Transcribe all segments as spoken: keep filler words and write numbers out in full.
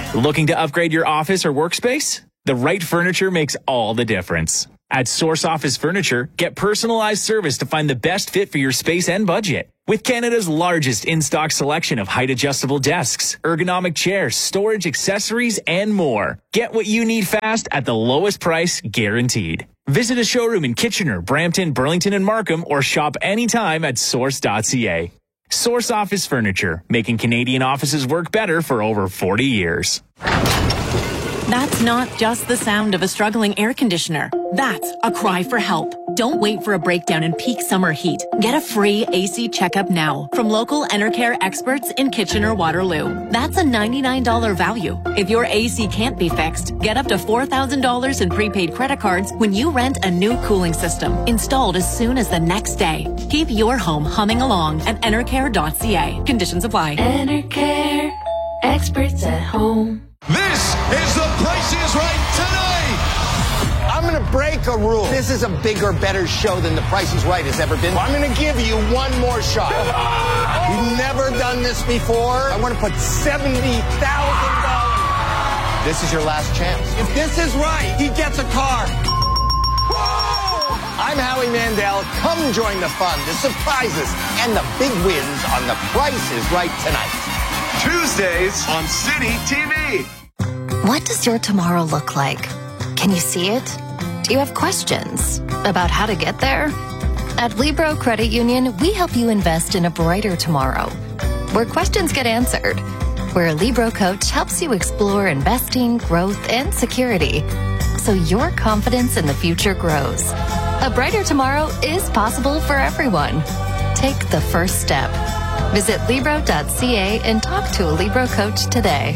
Looking to upgrade your office or workspace? The right furniture makes all the difference. At Source Office Furniture, get personalized service to find the best fit for your space and budget. With Canada's largest in-stock selection of height-adjustable desks, ergonomic chairs, storage accessories, and more. Get what you need fast at the lowest price, guaranteed. Visit a showroom in Kitchener, Brampton, Burlington, and Markham, or shop anytime at source dot c a. Source Office Furniture, making Canadian offices work better for over forty years. That's not just the sound of a struggling air conditioner. That's a cry for help. Don't wait for a breakdown in peak summer heat. Get a free A C checkup now from local Enercare experts in Kitchener-Waterloo. That's a ninety-nine dollars value. If your A C can't be fixed, get up to four thousand dollars in prepaid credit cards when you rent a new cooling system, installed as soon as the next day. Keep your home humming along at enercare dot c a. Conditions apply. Enercare, experts at home. This is The Price is Right tonight. I'm going to break a rule. This is a bigger, better show than The Price is Right has ever been. I'm going to give you one more shot. We've never done this before. I want to put seventy thousand dollars. This is your last chance. If this is right, he gets a car. Whoa! I'm Howie Mandel. Come join the fun, the surprises, and the big wins on The Price is Right tonight. Tuesdays on City T V. What does your tomorrow look like? Can you see it? Do you have questions about how to get there? At Libro Credit Union, we help you invest in a brighter tomorrow, where questions get answered, where a Libro coach helps you explore investing, growth, and security, so your confidence in the future grows. A brighter tomorrow is possible for everyone. Take the first step. Visit libro dot c a and talk to a Libro coach today.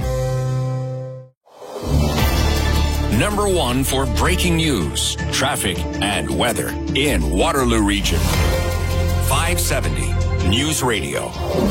Number one for breaking news, traffic, and weather in Waterloo Region. five seventy News Radio.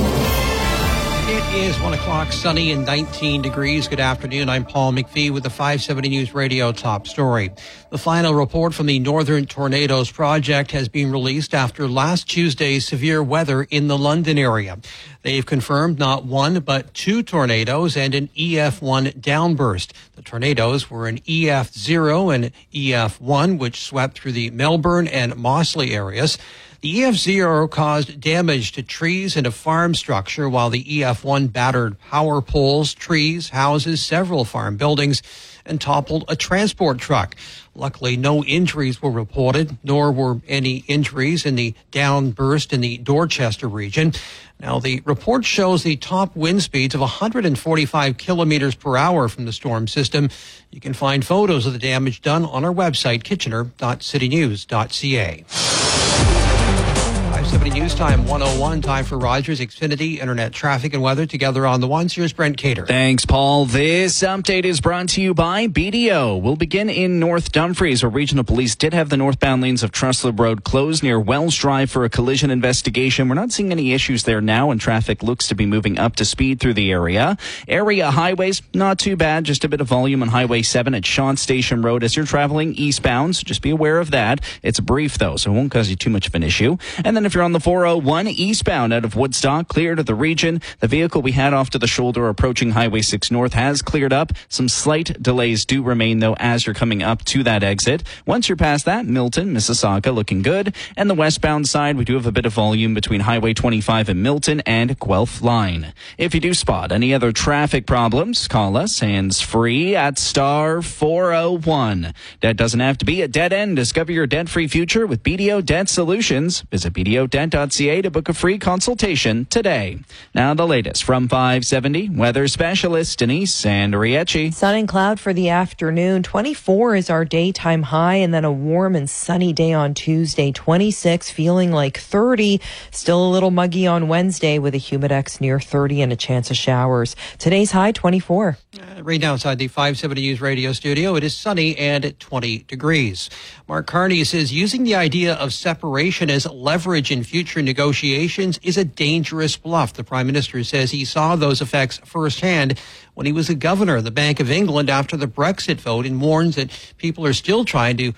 It is one o'clock, sunny and nineteen degrees. Good afternoon. I'm Paul McPhee with the five seventy News Radio top story. The final report from the Northern Tornadoes Project has been released after last Tuesday's severe weather in the London area. They've confirmed not one, but two tornadoes and an E F one downburst. The tornadoes were an E F zero and E F one, which swept through the Melbourne and Mossley areas. The E F zero caused damage to trees and a farm structure, while the E F one battered power poles, trees, houses, several farm buildings, and toppled a transport truck. Luckily, no injuries were reported, nor were any injuries in the downburst in the Dorchester region. Now, the report shows the top wind speeds of one hundred forty-five kilometers per hour from the storm system. You can find photos of the damage done on our website, kitchener dot city news dot c a. five seventy News Time one oh one, time for Rogers Xfinity Internet traffic and weather together on the ones. Here's Brent Cater. Thanks, Paul. This update is brought to you by B D O. We'll begin in North Dumfries, where regional police did have the northbound lanes of Truslip Road closed near Wells Drive for a collision investigation. We're not seeing any issues there now, and traffic looks to be moving up to speed through the area. Area highways, not too bad. Just a bit of volume on Highway seven at Shawn Station Road as you're traveling eastbound, so just be aware of that. It's brief, though, so it won't cause you too much of an issue. And then if you're on the four oh one eastbound out of Woodstock, clear to the region. The vehicle we had off to the shoulder approaching Highway six North has cleared up. Some slight delays do remain, though, as you're coming up to that exit. Once you're past that, Milton, Mississauga looking good. And the westbound side, we do have a bit of volume between Highway twenty-five and Milton and Guelph Line. If you do spot any other traffic problems, call us hands-free at star four oh one. That doesn't have to be a dead end. Discover your debt-free future with B D O Debt Solutions. Visit b d o debt dot c a to book a free consultation today. Now the latest from five seventy weather specialist Denise Sandriecci. Sun and cloud for the afternoon. twenty-four is our daytime high, and then a warm and sunny day on Tuesday. twenty-six, feeling like thirty. Still a little muggy on Wednesday with a humidex near thirty and a chance of showers. Today's high, twenty-four. Uh, right now inside the five seventy News Radio studio, it is sunny and at twenty degrees. Mark Carney says using the idea of separation as leverage in future negotiations is a dangerous bluff. The Prime Minister says he saw those effects firsthand when he was a governor of the Bank of England after the Brexit vote, and warns that people are still trying to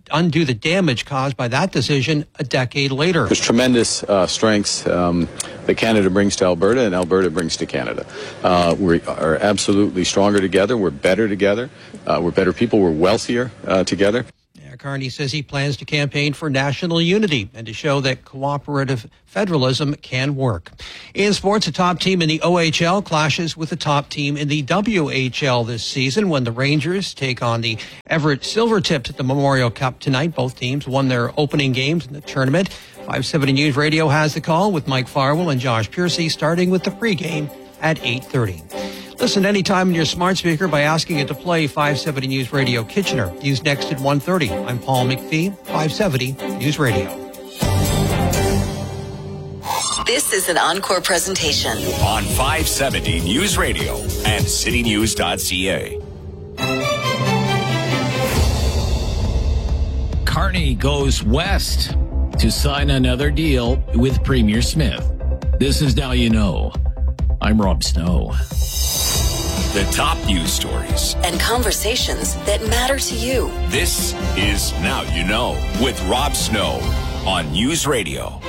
undo the damage caused by that decision a decade later. There's tremendous uh, strengths um, that Canada brings to Alberta and Alberta brings to Canada. Uh, we are absolutely stronger together. We're better together. Uh, we're better people. We're wealthier uh, together. Carney says he plans to campaign for national unity and to show that cooperative federalism can work. In sports, a top team in the O H L clashes with a top team in the W H L this season when the Rangers take on the Everett Silvertips at the Memorial Cup tonight. Both teams won their opening games in the tournament. five seventy News Radio has the call with Mike Farwell and Josh Piercy, starting with the pregame at eight thirty. Listen anytime on your smart speaker by asking it to play five seventy News Radio Kitchener. News next at one thirty. I'm Paul McPhee, five seventy News Radio. This is an Encore presentation on five seventy News Radio and city news dot c a. Carney goes west to sign another deal with Premier Smith. This is Now You Know. I'm Rob Snow. The top news stories and conversations that matter to you. This is Now You Know with Rob Snow on News Radio.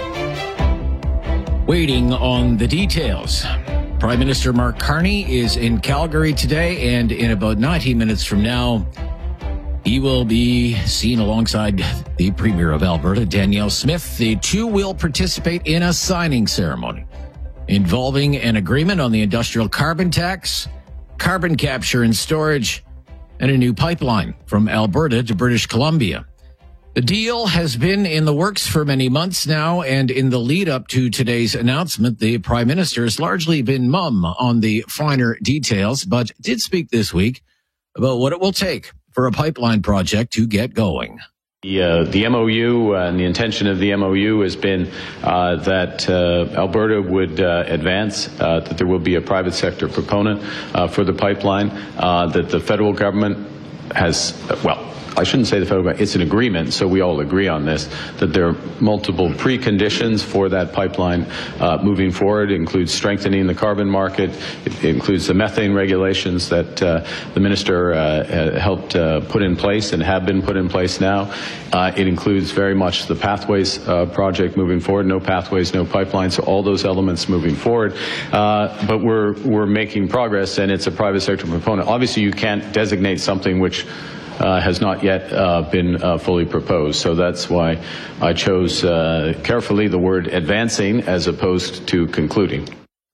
Waiting on the details. Prime Minister Mark Carney is in Calgary today, and in about ninety minutes from now, he will be seen alongside the Premier of Alberta, Danielle Smith. The two will participate in a signing ceremony involving an agreement on the industrial carbon tax, carbon capture and storage, and a new pipeline from Alberta to British Columbia. The deal has been in the works for many months now, and in the lead up to today's announcement, the Prime Minister has largely been mum on the finer details, but did speak this week about what it will take for a pipeline project to get going. The, uh, the M O U uh, and the intention of the M O U has been uh, that uh, Alberta would uh, advance, uh, that there will be a private sector proponent uh, for the pipeline, uh, that the federal government has, uh, well, I shouldn't say the federal government, it's an agreement, so we all agree on this, that there are multiple preconditions for that pipeline uh, moving forward. It includes strengthening the carbon market. It includes the methane regulations that uh, the minister uh, helped uh, put in place and have been put in place now. Uh, it includes very much the Pathways uh, project moving forward. No pathways, no pipelines, so all those elements moving forward. Uh, but we're, we're making progress, and it's a private sector proponent. Obviously, you can't designate something which Uh, has not yet uh, been uh, fully proposed. So that's why I chose uh, carefully the word advancing as opposed to concluding.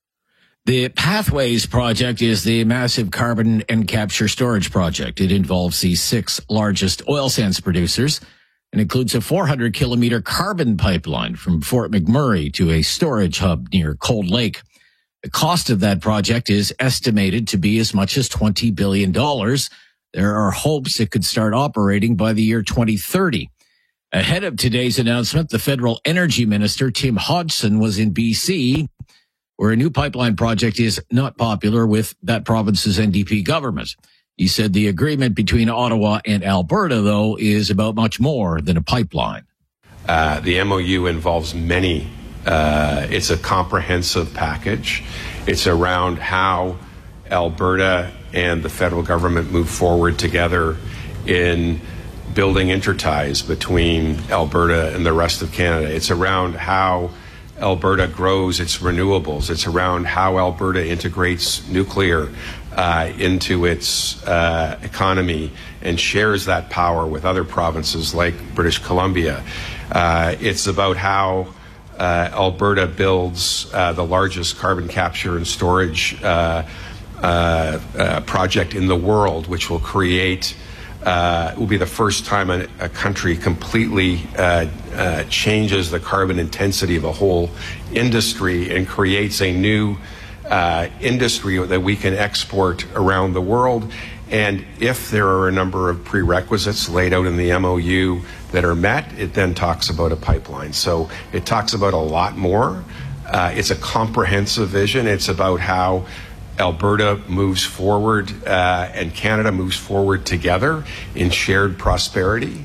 The Pathways project is the massive carbon and capture storage project. It involves the six largest oil sands producers and includes a four hundred kilometer carbon pipeline from Fort McMurray to a storage hub near Cold Lake. The cost of that project is estimated to be as much as twenty billion dollars. There are hopes it could start operating by the year twenty thirty. Ahead of today's announcement, the federal energy minister, Tim Hodgson, was in B C, where a new pipeline project is not popular with that province's N D P government. He said the agreement between Ottawa and Alberta, though, is about much more than a pipeline. Uh, the M O U involves many. Uh, it's a comprehensive package. It's around how Alberta and the federal government move forward together in building interties between Alberta and the rest of Canada. It's around how Alberta grows its renewables. It's around how Alberta integrates nuclear uh, into its uh, economy and shares that power with other provinces like British Columbia. Uh, it's about how uh, Alberta builds uh, the largest carbon capture and storage uh, Uh, uh, project in the world, which will create, uh, will be the first time a, a country completely uh, uh, changes the carbon intensity of a whole industry and creates a new uh, industry that we can export around the world. And if there are a number of prerequisites laid out in the M O U that are met, it then talks about a pipeline. So it talks about a lot more. Uh, it's a comprehensive vision. It's about how Alberta moves forward uh, and Canada moves forward together in shared prosperity.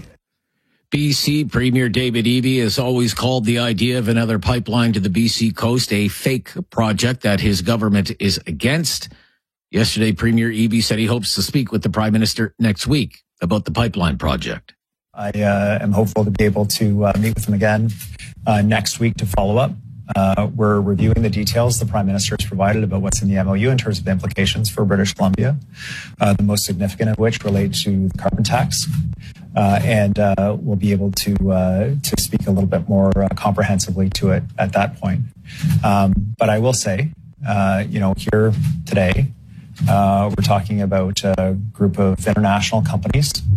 B C Premier David Eby has always called the idea of another pipeline to the B C coast a fake project that his government is against. Yesterday, Premier Eby said he hopes to speak with the Prime Minister next week about the pipeline project. I uh, am hopeful to be able to uh, meet with them again uh, next week to follow up. Uh, we're reviewing the details the Prime Minister has provided about what's in the M O U in terms of implications for British Columbia, uh, the most significant of which relate to the carbon tax. Uh, and uh, we'll be able to uh, to speak a little bit more uh, comprehensively to it at that point. Um, but I will say, uh, you know, here today, uh, we're talking about a group of international companies